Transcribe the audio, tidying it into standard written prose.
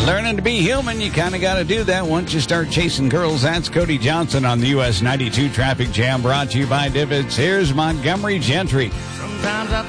Learning to be human, you kind of got to do that once you start chasing girls. That's Cody Johnson on the US 92 Traffic Jam, brought to you by Divots. Here's Montgomery Gentry. Sometimes I